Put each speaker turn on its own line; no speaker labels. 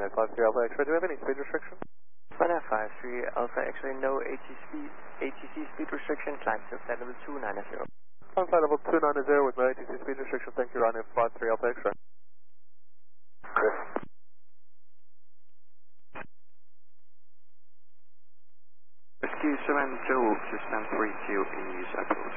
Runway 53 Alpha X-ray, do you have any speed restriction?
Runway 53 Alpha X-ray, no ATC speed restriction, climb to flight level 290.
On flight level 290 with no ATC speed restriction, thank you, Runway 53 Alpha X-ray.
Chris. Rescue 72, system 32 in use approach.